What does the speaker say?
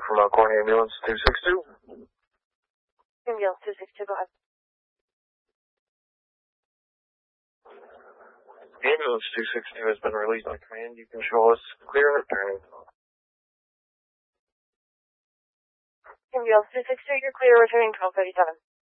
from Corn Ambulance 262. Ambulance 262, go ahead. Ambulance 262 has been released by command. You can show us clear and returning. Ambulance 262, you're clear, returning 1237.